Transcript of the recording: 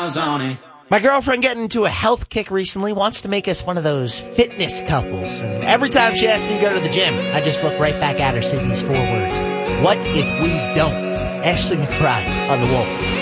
miles on it. My girlfriend getting into a health kick recently wants to make us one of those fitness couples. And every time she asks me to go to the gym, I just look right back at her, say these 4 words. What if we don't? Ashley McBride on The Wolf.